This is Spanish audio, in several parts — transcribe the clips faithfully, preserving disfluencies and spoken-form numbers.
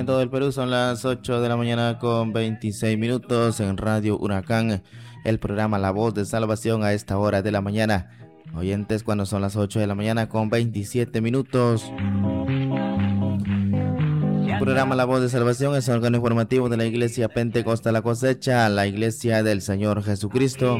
en todo el Perú son las ocho de la mañana con veintiséis minutos en Radio Huracán, el programa La Voz de Salvación a esta hora de la mañana. Oyentes, cuando son las ocho de la mañana con veintisiete minutos. El programa La Voz de Salvación es el órgano informativo de la Iglesia Pentecostal La Cosecha, la Iglesia del Señor Jesucristo,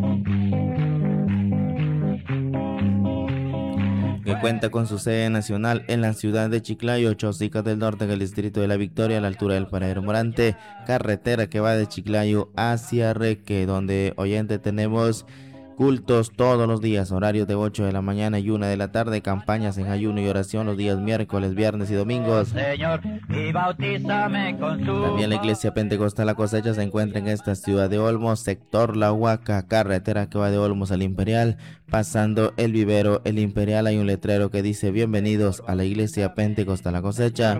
que cuenta con su sede nacional en la ciudad de Chiclayo, Chosica del Norte, en el distrito de La Victoria, a la altura del Paradero Morante, carretera que va de Chiclayo hacia Reque, donde, oyente, tenemos cultos todos los días, horarios de ocho de la mañana y una de la tarde, campañas en ayuno y oración los días miércoles, viernes y domingos. Señor, y bautízame con su... También la Iglesia Pentecostal La Cosecha se encuentra en esta ciudad de Olmos, sector La Huaca, carretera que va de Olmos al Imperial, pasando el vivero El Imperial. Hay un letrero que dice: bienvenidos a la Iglesia Pentecostal La Cosecha.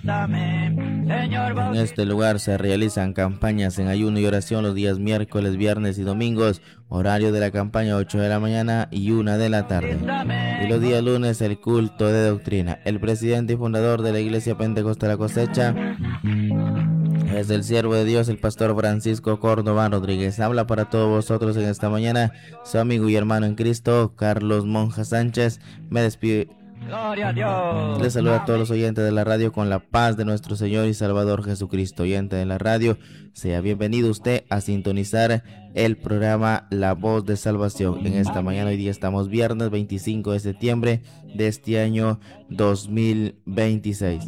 En este lugar se realizan campañas en ayuno y oración los días miércoles, viernes y domingos, horario de la campaña ocho de la mañana y una de la tarde. Y los días lunes el culto de doctrina. El presidente y fundador de la Iglesia Pentecostal La Cosecha es el siervo de Dios, el pastor Francisco Córdoba Rodríguez. Habla para todos vosotros en esta mañana su amigo y hermano en Cristo, Carlos Monja Sánchez. Me despido. Gloria a Dios. Les saludo a todos los oyentes de la radio con la paz de nuestro Señor y Salvador Jesucristo. Oyente de la radio, sea bienvenido usted a sintonizar el programa La Voz de Salvación. En esta mañana, hoy día estamos viernes veinticinco de septiembre de este año dos mil veintiséis.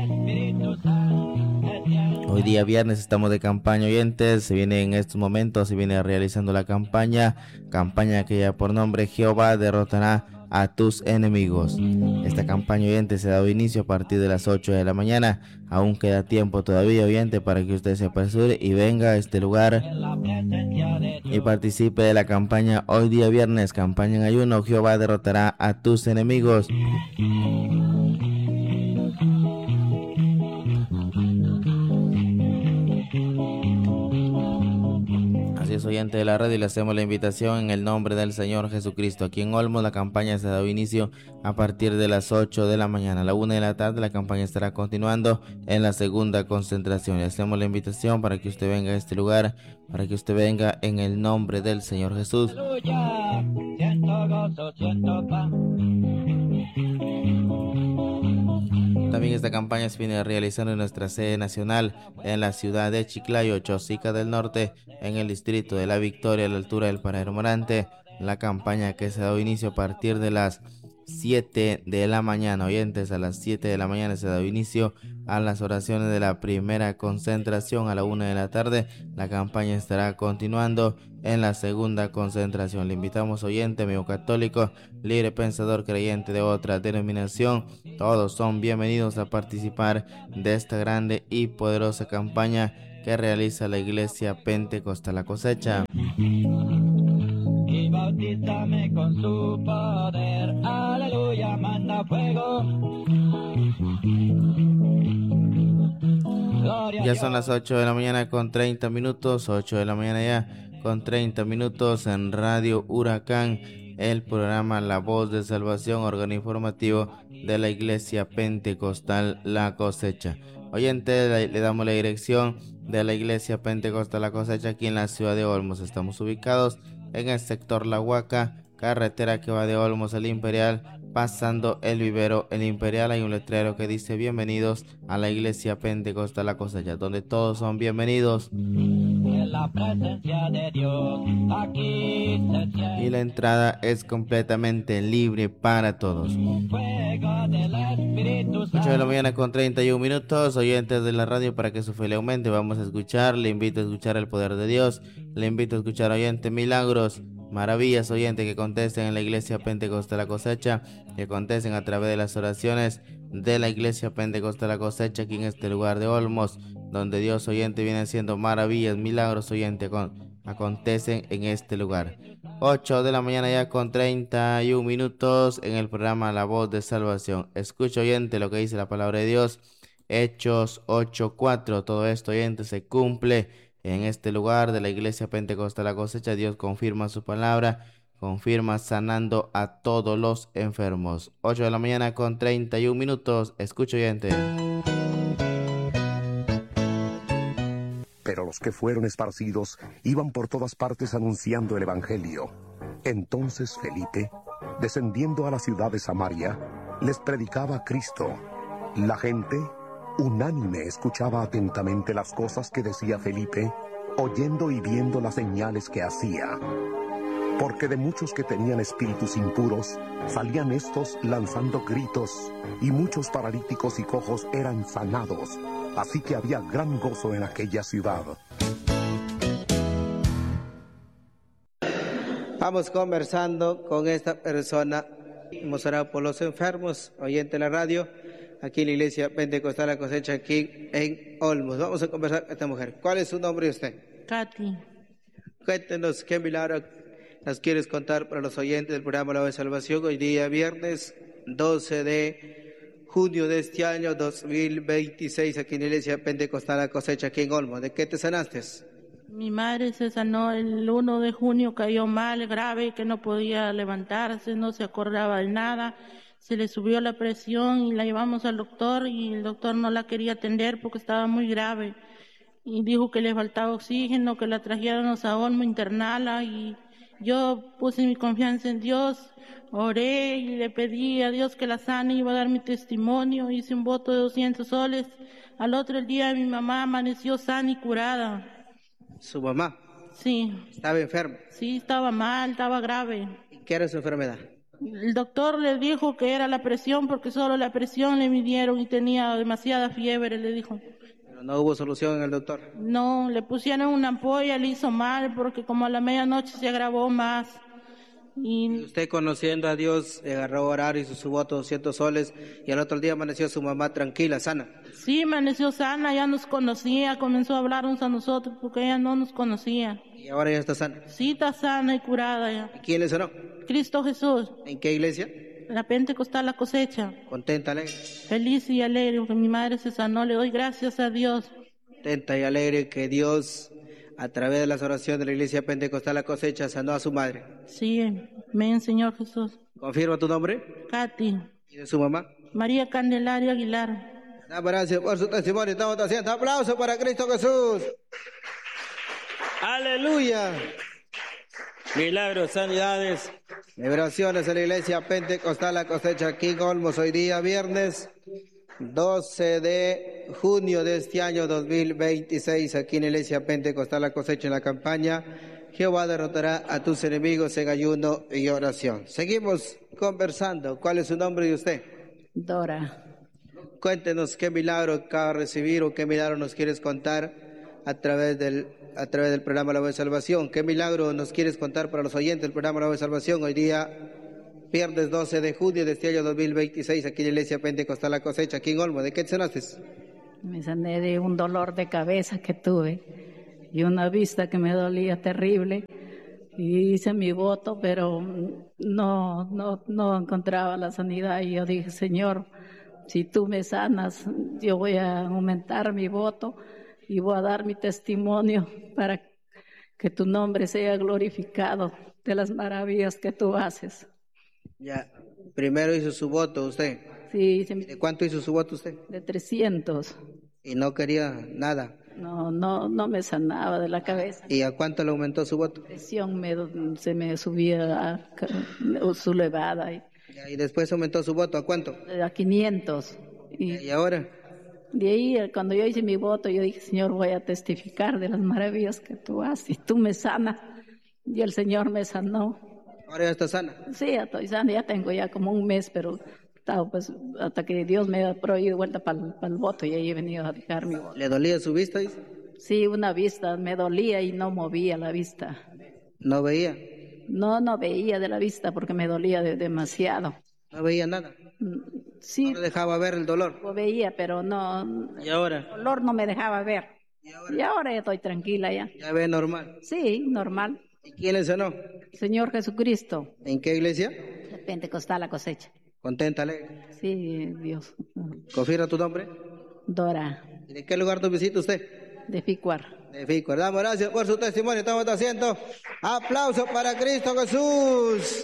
Hoy día viernes estamos de campaña, oyentes. Se viene en estos momentos, se viene realizando la campaña, campaña que lleva por nombre Jehová derrotará a tus enemigos. Esta campaña, oyente, se ha dado inicio a partir de las ocho de la mañana. Aún queda tiempo todavía, oyente, para que usted se apresure y venga a este lugar y participe de la campaña hoy día viernes. Campaña en ayuno, Jehová derrotará a tus enemigos. Así es, oyente de la radio, y le hacemos la invitación en el nombre del Señor Jesucristo. Aquí en Olmos la campaña se ha dado inicio a partir de las ocho de la mañana. A la una de la tarde la campaña estará continuando en la segunda concentración. Le hacemos la invitación para que usted venga a este lugar, para que usted venga en el nombre del Señor Jesús. Aleluya. Siento gozo, siento paz. También esta campaña se viene realizando en nuestra sede nacional en la ciudad de Chiclayo, Chosica del Norte, en el distrito de La Victoria, a la altura del Paradero Morante. La campaña que se ha dado inicio a partir de las siete de la mañana. Oyentes, a las siete de la mañana se ha dado inicio a las oraciones de la primera concentración. A la una de la tarde la campaña estará continuando en la segunda concentración. Le invitamos, oyente, amigo católico, libre pensador, creyente de otra denominación. Todos son bienvenidos a participar de esta grande y poderosa campaña que realiza la Iglesia Pentecostal La Cosecha. Y bautízame con su poder, aleluya, manda fuego. Ya son las ocho de la mañana con treinta minutos, ocho de la mañana ya con treinta minutos en Radio Huracán, el programa La Voz de Salvación, órgano informativo de la Iglesia Pentecostal La Cosecha. Oyente, le, le damos la dirección de la Iglesia Pentecostal La Cosecha aquí en la ciudad de Olmos. Estamos ubicados en el sector La Huaca, carretera que va de Olmos al Imperial, pasando el vivero El Imperial. Hay un letrero que dice: bienvenidos a la Iglesia Pentecostal La Cosecha, donde todos son bienvenidos. En la presencia de Dios, aquí se... Y la entrada es completamente libre para todos. ocho de la mañana con treinta y un minutos, oyentes de la radio, para que su fe le aumente, vamos a escuchar, le invito a escuchar el poder de Dios, le invito a escuchar, oyente, milagros, maravillas, oyente, que contesten en la Iglesia Pentecostal La Cosecha, que contesten a través de las oraciones de la Iglesia Pentecostal La Cosecha aquí en este lugar de Olmos, donde Dios, oyente, viene haciendo maravillas, milagros, oyente, con, acontecen en este lugar. ocho de la mañana ya con treinta y un minutos en el programa La Voz de Salvación. Escucha, oyente, lo que dice la palabra de Dios. Hechos ocho cuatro. Todo esto, oyente, se cumple en este lugar de la Iglesia Pentecostal La Cosecha. Dios confirma su palabra, confirma sanando a todos los enfermos. ocho de la mañana con treinta y un minutos. Escucha, oyente. Pero los que fueron esparcidos iban por todas partes anunciando el Evangelio. Entonces Felipe, descendiendo a la ciudad de Samaria, les predicaba a Cristo. La gente, unánime, escuchaba atentamente las cosas que decía Felipe, oyendo y viendo las señales que hacía. Porque de muchos que tenían espíritus impuros, salían estos lanzando gritos, y muchos paralíticos y cojos eran sanados. Así que había gran gozo en aquella ciudad. Vamos conversando con esta persona. Hemos orado por los enfermos, oyente de la radio, aquí en la Iglesia Pentecostal La Cosecha, aquí en Olmos. Vamos a conversar con esta mujer. ¿Cuál es su nombre de usted? Katy. Cuéntenos qué milagro nos quieres contar para los oyentes del programa La Voz de Salvación. Hoy día viernes doce de junio de este año dos mil veintiséis, aquí en la Iglesia Pentecostal La Cosecha, aquí en Olmos. ¿De qué te sanaste? Mi madre se sanó el uno de junio, cayó mal, grave, que no podía levantarse, no se acordaba de nada, se le subió la presión y la llevamos al doctor y el doctor no la quería atender porque estaba muy grave y dijo que le faltaba oxígeno, que la trajéramos a Olmo, internala, y yo puse mi confianza en Dios, oré y le pedí a Dios que la sane, iba a dar mi testimonio, hice un voto de doscientos soles. Al otro día mi mamá amaneció sana y curada. ¿Su mamá? Sí. ¿Estaba enferma? Sí, estaba mal, estaba grave. ¿Y qué era su enfermedad? El doctor le dijo que era la presión porque solo la presión le midieron y tenía demasiada fiebre, le dijo. Pero no hubo solución en el doctor. No, le pusieron una ampolla, le hizo mal porque como a la medianoche se agravó más. Y, y usted, conociendo a Dios, agarró a orar, hizo su voto doscientos soles y al otro día amaneció su mamá tranquila, sana. Sí, amaneció sana, ya nos conocía, comenzó a hablarnos a nosotros porque ella no nos conocía. ¿Y ahora ya está sana? Sí, está sana y curada ya. ¿Y quién le sanó? Cristo Jesús. ¿En qué iglesia? La Pentecostal La Cosecha. ¿Contenta, alegre? Feliz y alegre porque mi madre se sanó, le doy gracias a Dios. Contenta y alegre que Dios, a través de las oraciones de la Iglesia Pentecostal La Cosecha, sanó a su madre. Sí, amén, Señor Jesús. ¿Confirma tu nombre? Katy. ¿Y de su mamá? María Candelaria Aguilar. Damos gracias por su testimonio. Estamos haciendo aplausos para Cristo Jesús. Aleluya. Milagros, sanidades, liberaciones en la Iglesia Pentecostal La Cosecha, aquí en Olmos. Hoy día viernes doce de junio de este año dos mil veintiséis, aquí en la Iglesia Pentecostal La Cosecha, en la campaña Jehová derrotará a tus enemigos en ayuno y oración. Seguimos conversando. ¿Cuál es su nombre de usted? Dora. Cuéntenos qué milagro acaba de recibir o qué milagro nos quieres contar a través del a través del programa La Voz de Salvación. ¿Qué milagro nos quieres contar para los oyentes del programa La Voz de Salvación? Hoy día viernes doce de junio de este año dos mil veintiséis, aquí en la Iglesia Pentecostal La Cosecha, aquí en Olmo. ¿De qué te sanaste? Me sané de un dolor de cabeza que tuve y una vista que me dolía terrible. Y hice mi voto, pero no, no, no encontraba la sanidad. Y yo dije, Señor, si tú me sanas, yo voy a aumentar mi voto y voy a dar mi testimonio para que tu nombre sea glorificado de las maravillas que tú haces. Ya, primero hizo su voto usted. Sí, hice mi... ¿De cuánto hizo su voto usted? De trescientos. Y no quería nada. No, no, no me sanaba de la cabeza. ¿Y a cuánto le aumentó su voto? La presión me, se me subía a su elevada. Y, ya, y después aumentó su voto, ¿a cuánto? A quinientos. Y, ¿Y ahora? De ahí, cuando yo hice mi voto, yo dije, Señor, voy a testificar de las maravillas que tú haces. Y tú me sanas. Y el Señor me sanó. ¿Ahora ya está sana? Sí, ya estoy sana. Ya tengo ya como un mes, pero... Pues, hasta que Dios me ha prohibido vuelta para el voto y ahí he venido a dejar mi voto. ¿Le dolía su vista? Dice? Sí, una vista, me dolía y no movía la vista. ¿No veía? No, no veía de la vista porque me dolía de, demasiado. ¿No veía nada? Sí. ¿No le dejaba ver el dolor? Lo veía, pero no... ¿Y ahora? El dolor no me dejaba ver. ¿Y ahora? Y ahora ya estoy tranquila ya. ¿Ya ve normal? Sí, normal. ¿Y quién le sanó? Señor Jesucristo. ¿En qué iglesia? La Pentecostal La Cosecha. ¿Contenta, alegre? Sí, Dios. ¿Confirma tu nombre? Dora. ¿Y de qué lugar nos visita usted? De Ficuar. De Ficuar. Damos gracias por su testimonio. Estamos haciendo aplausos para Cristo Jesús.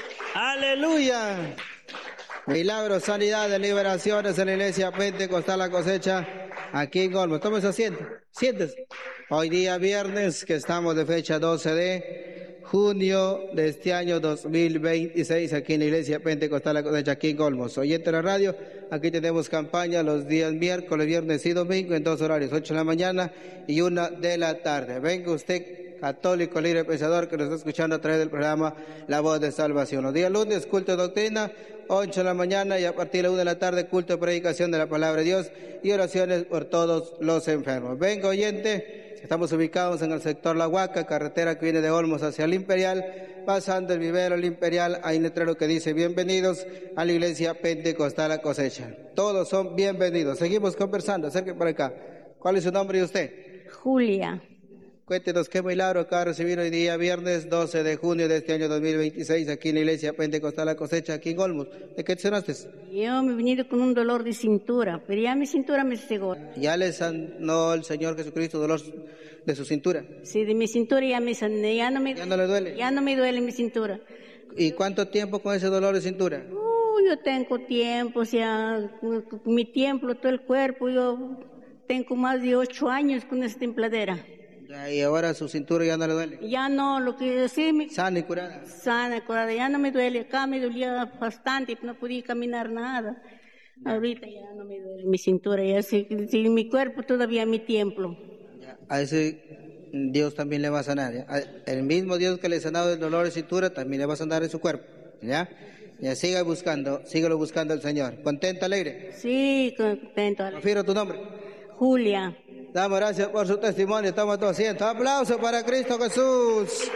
Aleluya. Milagros, sanidades, liberaciones en la Iglesia Pentecostal La Cosecha, aquí en Olmos. Tome su asiento, siéntese. Hoy día viernes, que estamos de fecha doce de junio de este año dos mil veintiséis, aquí en la Iglesia Pentecostal La Cosecha, aquí en Olmos. Oyente de la radio, aquí tenemos campaña los días miércoles, viernes y domingo en dos horarios, ocho de la mañana y una de la tarde. Venga usted, católico, libre pensador, que nos está escuchando a través del programa La Voz de Salvación. Los días lunes, culto de doctrina, ocho de la mañana, y a partir de la una de la tarde, culto de predicación de la palabra de Dios y oraciones por todos los enfermos. Venga, oyente, estamos ubicados en el sector La Huaca, carretera que viene de Olmos hacia el Imperial, pasando el vivero el Imperial. Hay un letrero que dice: bienvenidos a la Iglesia Pentecostal La Cosecha. Todos son bienvenidos. Seguimos conversando, acerque para acá. ¿Cuál es su nombre y usted? Julia. Cuéntenos qué milagro acaba de recibir hoy día viernes doce de junio de este año dos mil veintiséis, aquí en la Iglesia Pentecostal La Cosecha, aquí en Olmos. ¿De qué te sanaste? Yo me he venido con un dolor de cintura, pero ya mi cintura me cegó. ¿Ya le sanó el Señor Jesucristo dolor de su cintura? Sí, de mi cintura ya me sané, ya no me, ¿Ya no le duele? Ya no me duele mi cintura. ¿Y cuánto tiempo con ese dolor de cintura? Uh, yo tengo tiempo, o sea, con mi tiempo, todo el cuerpo, yo tengo más de ocho años con esta templadera. Y ahora su cintura ya no le duele. Ya no, lo que sí me... Sana y curada. Sana y curada, ya no me duele. Acá me dolía bastante, no podía caminar nada. Ahorita ya no me duele mi cintura, ya sí, sí, mi cuerpo todavía mi templo. Ya, a ese Dios también le va a sanar. ¿Ya? El mismo Dios que le ha sanado el dolor de cintura también le va a sanar en su cuerpo. ¿Ya? Ya siga buscando, síguelo buscando al Señor. ¿Contenta, alegre? Sí, contento. Confirmo tu nombre. Julia. Damos gracias por su testimonio. Estamos todos asientos. Aplauso para Cristo Jesús.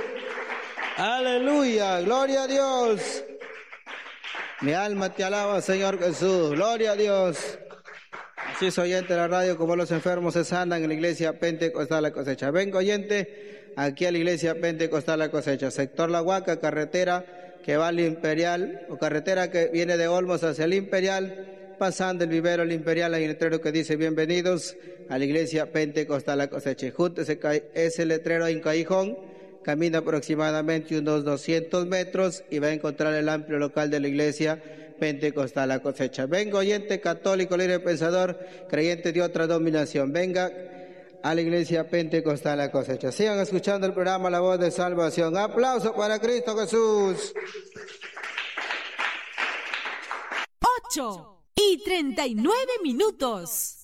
Aleluya. Gloria a Dios. Mi alma te alaba, Señor Jesús. Gloria a Dios. Así es, oyente de la radio, como los enfermos se sanan en la Iglesia Pentecostal La Cosecha. Venga, oyente, aquí a la Iglesia Pentecostal La Cosecha. Sector La Huaca, carretera que va al Imperial, o carretera que viene de Olmos hacia el Imperial. Pasando el vivero el Imperial, hay un letrero que dice: bienvenidos a la Iglesia Pentecostal La Cosecha. Junto ese, ese letrero hay un callejón, camina aproximadamente unos doscientos metros y va a encontrar el amplio local de la Iglesia Pentecostal La Cosecha. Venga, oyente católico, libre pensador, creyente de otra dominación, venga a la Iglesia Pentecostal La Cosecha. Sigan escuchando el programa La Voz de Salvación. Aplauso para Cristo Jesús. ocho y treinta y nueve minutos.